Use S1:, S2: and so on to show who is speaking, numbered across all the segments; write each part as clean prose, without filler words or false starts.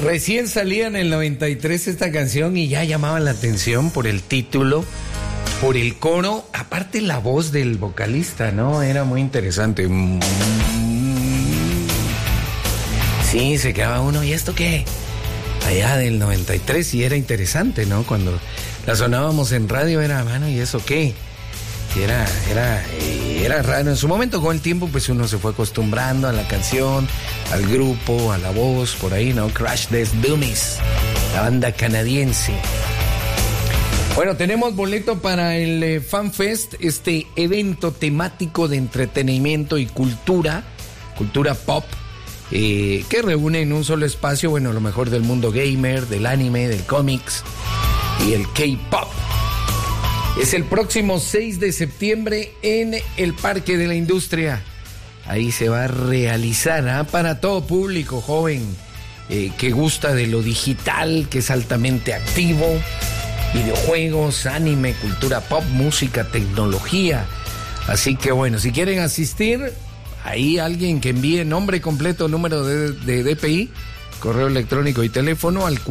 S1: Recién salía en el 93 esta canción y ya llamaba la atención por el título, por el coro, aparte la voz del vocalista, ¿no? Era muy interesante. Sí, se quedaba uno, ¿y esto qué? Allá del 93, y era interesante, ¿no? Cuando la sonábamos en radio era, mano, ¿y eso qué? Y era raro. En su momento, con el tiempo, pues uno se fue acostumbrando a la canción, al grupo, a la voz, por ahí, ¿no? Crash Test Dummies, la banda canadiense. Bueno, tenemos boleto para el FanFest, este evento temático de entretenimiento y cultura pop, que reúne en un solo espacio, bueno, lo mejor del mundo gamer, del anime, del cómics y el K-pop. Es el próximo 6 de septiembre en el Parque de la Industria. Ahí se va a realizar para todo público joven que gusta de lo digital, que es altamente activo. Videojuegos, anime, cultura pop, música, tecnología. Así que bueno, si quieren asistir, ahí alguien que envíe nombre completo, número de DPI, correo electrónico y teléfono al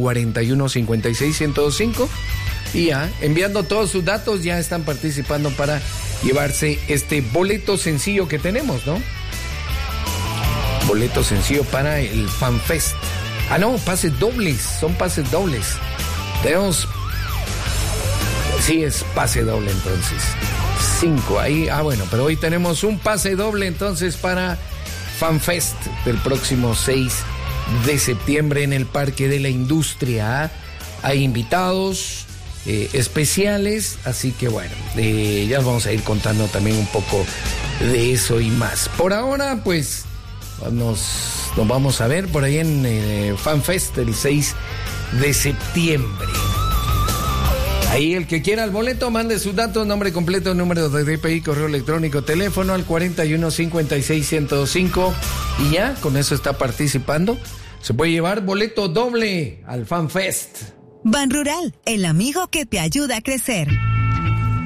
S1: 4156-1025. Y ya, enviando todos sus datos, ya están participando para llevarse este boleto sencillo que tenemos, ¿no? Boleto sencillo para el FanFest. Ah, no, pases dobles, son pases dobles. Tenemos... Sí, es pase doble entonces. 5 ahí. Ah, bueno, pero hoy tenemos un pase doble entonces para FanFest del próximo 6 de septiembre en el Parque de la Industria. Hay invitados especiales, así que bueno, ya les vamos a ir contando también un poco de eso y más. Por ahora, pues, nos vamos a ver por ahí en FanFest el 6 de septiembre. Ahí el que quiera el boleto, mande sus datos, nombre completo, número de DPI, correo electrónico, teléfono al 4156-1025 y ya, con eso está participando. Se puede llevar boleto doble al FanFest.
S2: Ban Rural, el amigo que te ayuda a crecer.